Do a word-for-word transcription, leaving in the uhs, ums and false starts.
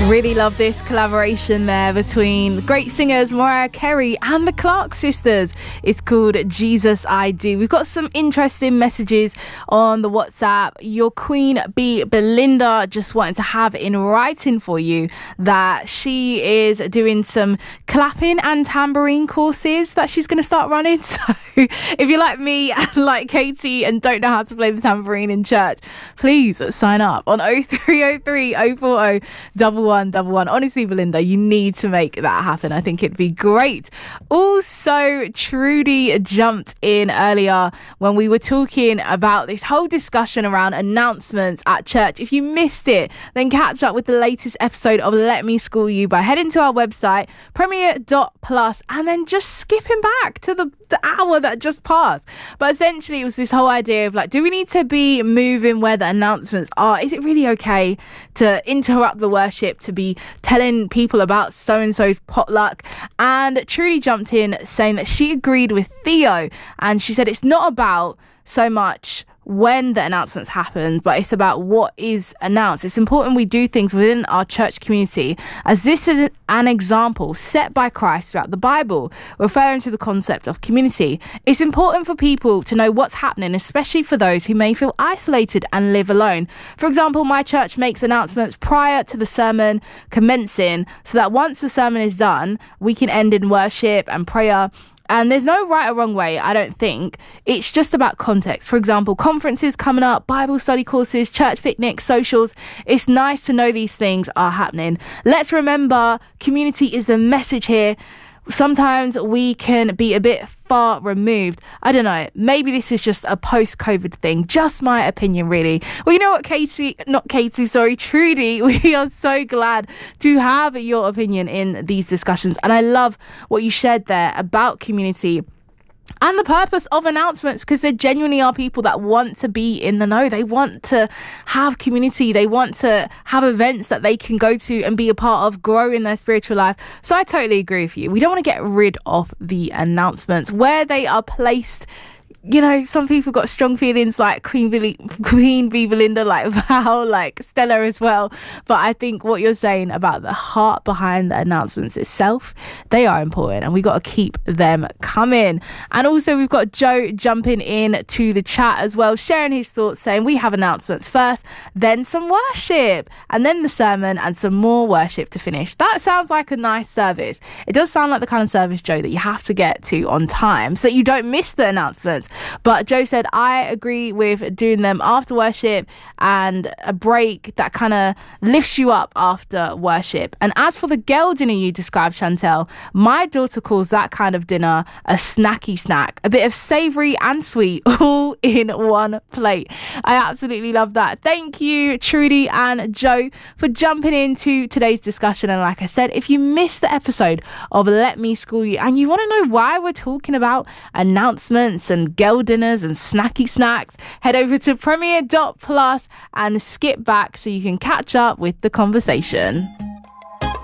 Really love this collaboration there between great singers Mariah Carey and the Clark sisters. It's called Jesus I Do. We've got some interesting messages on the WhatsApp. Your Queen Bee Belinda just wanted to have in writing for you that she is doing some clapping and tambourine courses that she's going to start running. So if you're like me and like Katie and don't know how to play the tambourine in church, please sign up on oh three oh three oh four oh one one double one. Honestly, Belinda, you need to make that happen. I think it'd be great. Also, Trudy jumped in earlier when we were talking about this whole discussion around announcements at church. If you missed it, then catch up with the latest episode of Let Me School You by heading to our website, premier dot plus, and then just skipping back to the, the hour that just passed. But essentially, it was this whole idea of like, do we need to be moving where the announcements are? Is it really okay to interrupt the worship, to be telling people about so-and-so's potluck? And Trudy jumped in saying that she agreed with Theo, and she said it's not about so much when the announcements happen, but it's about what is announced. It's important we do things within our church community, as this is an example set by Christ throughout the Bible, referring to the concept of community. It's important for people to know what's happening, especially for those who may feel isolated and live alone. For example, my church makes announcements prior to the sermon commencing, so that once the sermon is done, we can end in worship and prayer. And there's no right or wrong way, I don't think. It's just about context. For example, conferences coming up, Bible study courses, church picnics, socials. It's nice to know these things are happening. Let's remember, community is the message here. Sometimes we can be a bit far removed. I don't know. Maybe this is just a post-COVID thing. Just my opinion, really. Well, you know what, Katie, not Katie, sorry, Trudy, we are so glad to have your opinion in these discussions. And I love what you shared there about community and the purpose of announcements, because there genuinely are people that want to be in the know. They want to have community. They want to have events that they can go to and be a part of, grow in their spiritual life. So I totally agree with you. We don't want to get rid of the announcements where they are placed. You know, some people got strong feelings like Queen Bee, Queen Bee Belinda, like Val, like Stella as well. But I think what you're saying about the heart behind the announcements itself, they are important, and we got to keep them coming. And also we've got Joe jumping in to the chat as well, sharing his thoughts, saying we have announcements first, then some worship, and then the sermon and some more worship to finish. That sounds like a nice service. It does sound like the kind of service, Joe, that you have to get to on time so that you don't miss the announcements. But Joe said, I agree with doing them after worship and a break that kind of lifts you up after worship. And as for the girl dinner you described, Chantel, my daughter calls that kind of dinner a snacky snack, a bit of savoury and sweet all in one plate. I absolutely love that. Thank you, Trudy and Joe, for jumping into today's discussion. And like I said, if you missed the episode of Let Me School You and you want to know why we're talking about announcements and girl dinners and snacky snacks, head over to premier dot plus and skip back so you can catch up with the conversation.